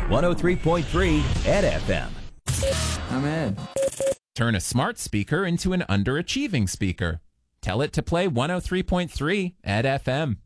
103.3 Ed FM. I'm Ed. Turn a smart speaker into an underachieving speaker. Tell it to play 103.3 Ed FM.